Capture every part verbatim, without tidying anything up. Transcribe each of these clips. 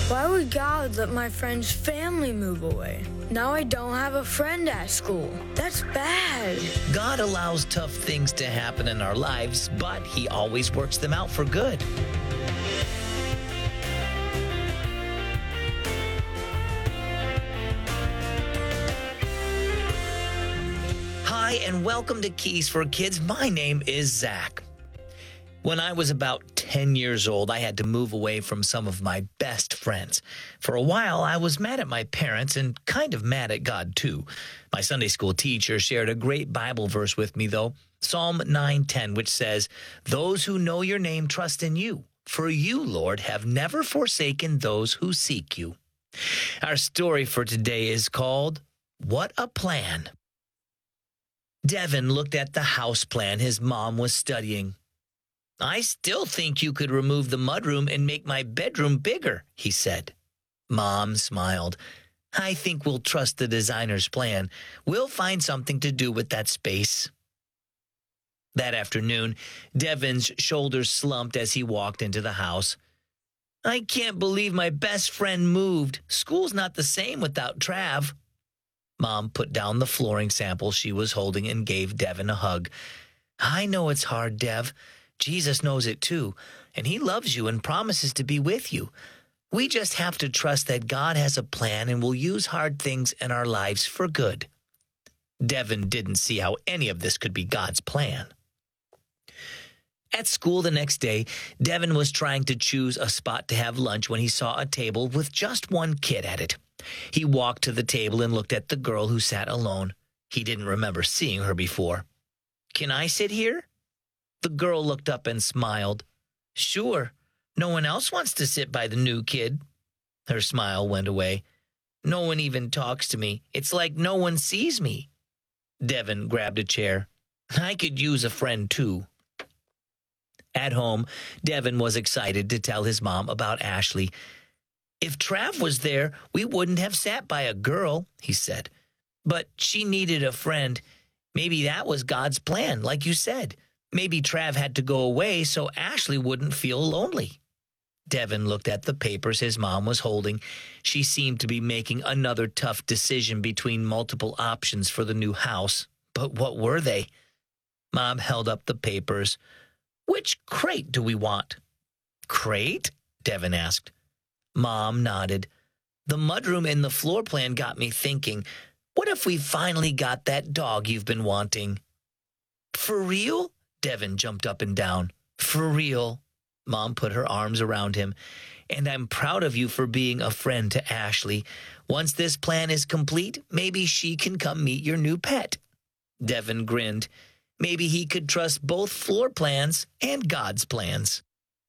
Why would God let my friend's family move away? Now I don't have a friend at school. That's bad. God allows tough things to happen in our lives, but He always works them out for good. Hi, and welcome to Keys for Kids. My name is Zach. When I was about ten years old, I had to move away from some of my best friends. For a while, I was mad at my parents and kind of mad at God, too. My Sunday school teacher shared a great Bible verse with me, though, Psalm nine ten, which says, "Those who know your name trust in you, for you, Lord, have never forsaken those who seek you." Our story for today is called, What a Plan. Devin looked at the house plan his mom was studying. "I still think you could remove the mudroom and make my bedroom bigger," he said. Mom smiled. "I think we'll trust the designer's plan. We'll find something to do with that space." That afternoon, Devin's shoulders slumped as he walked into the house. "I can't believe my best friend moved. School's not the same without Trav." Mom put down the flooring sample she was holding and gave Devin a hug. "I know it's hard, Dev. Jesus knows it too, and He loves you and promises to be with you. We just have to trust that God has a plan and will use hard things in our lives for good." Devin didn't see how any of this could be God's plan. At school the next day, Devin was trying to choose a spot to have lunch when he saw a table with just one kid at it. He walked to the table and looked at the girl who sat alone. He didn't remember seeing her before. "Can I sit here?" The girl looked up and smiled. "Sure. No one else wants to sit by the new kid." Her smile went away. "No one even talks to me. It's like no one sees me." Devin grabbed a chair. "I could use a friend too." At home, Devin was excited to tell his mom about Ashley. "If Trav was there, we wouldn't have sat by a girl," he said. "But she needed a friend. Maybe that was God's plan, like you said. Maybe Trav had to go away so Ashley wouldn't feel lonely." Devin looked at the papers his mom was holding. She seemed to be making another tough decision between multiple options for the new house. But what were they? Mom held up the papers. "Which crate do we want?" "Crate?" Devin asked. Mom nodded. "The mudroom in the floor plan got me thinking. What if we finally got that dog you've been wanting?" "For real?" Devin jumped up and down. "For real." Mom put her arms around him. "And I'm proud of you for being a friend to Ashley. Once this plan is complete, maybe she can come meet your new pet." Devin grinned. Maybe he could trust both floor plans and God's plans.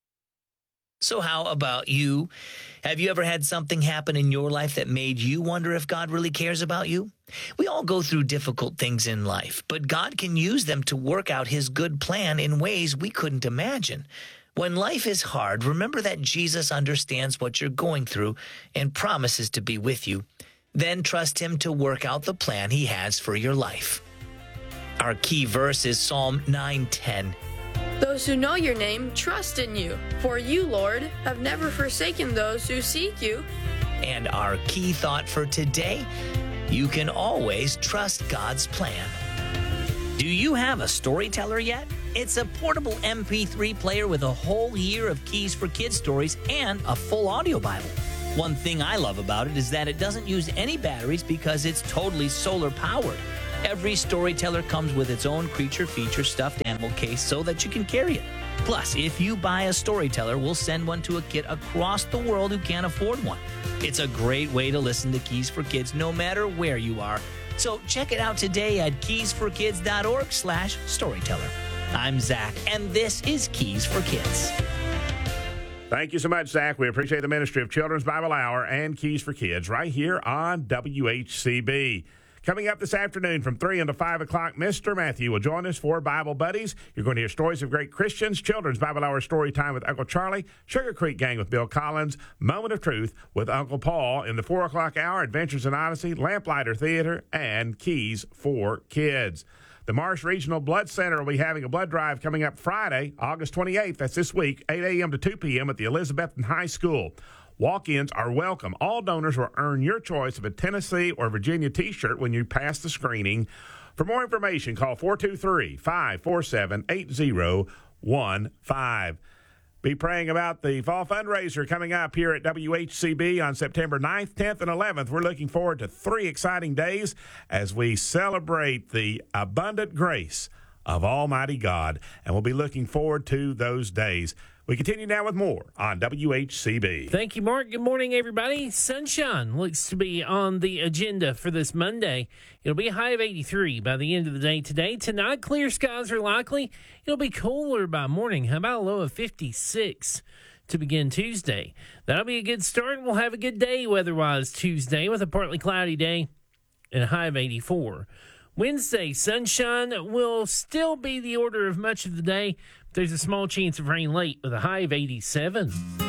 So how about you? Have you ever had something happen in your life that made you wonder if God really cares about you? We all go through difficult things in life, but God can use them to work out His good plan in ways we couldn't imagine. When life is hard, remember that Jesus understands what you're going through and promises to be with you. Then trust Him to work out the plan He has for your life. Our key verse is Psalm nine ten. Those who know your name trust in you, for you, Lord, have never forsaken those who seek you. And our key thought for today, you can always trust God's plan. Do you have a storyteller yet? It's a portable M P three player with a whole year of Keys for Kids stories and a full audio Bible. One thing I love about it is that it doesn't use any batteries because it's totally solar powered. Every storyteller comes with its own creature feature stuffed animal case so that you can carry it. Plus, if you buy a storyteller, we'll send one to a kid across the world who can't afford one. It's a great way to listen to Keys for Kids no matter where you are. So check it out today at keys for kids dot org slash storyteller. I'm Zach, and this is Keys for Kids. Thank you so much, Zach. We appreciate the ministry of Children's Bible Hour and Keys for Kids right here on W H C B. Coming up this afternoon from three until five o'clock, Mister Matthew will join us for Bible Buddies. You're going to hear stories of great Christians, Children's Bible Hour Story Time with Uncle Charlie, Sugar Creek Gang with Bill Collins, Moment of Truth with Uncle Paul in the four o'clock hour, Adventures in Odyssey, Lamplighter Theater, and Keys for Kids. The Marsh Regional Blood Center will be having a blood drive coming up Friday, August twenty-eighth. That's this week, eight a.m. to two p.m. at the Elizabethton High School. Walk-ins are welcome. All donors will earn your choice of a Tennessee or Virginia T-shirt when you pass the screening. For more information, call four two three, five four seven, eight zero one five. Be praying about the fall fundraiser coming up here at W H C B on September ninth, tenth, and eleventh. We're looking forward to three exciting days as we celebrate the abundant grace of Almighty God, and we'll be looking forward to those days. We continue now with more on W H C B. Thank you, Mark. Good morning, everybody. Sunshine looks to be on the agenda for this Monday. It'll be a high of eighty-three by the end of the day today. Tonight, clear skies are likely. It'll be cooler by morning. How about a low of fifty-six to begin Tuesday? That'll be a good start. We'll have a good day weather-wise Tuesday with a partly cloudy day and a high of eighty-four. Wednesday, sunshine will still be the order of much of the day. There's a small chance of rain late with a high of eighty-seven.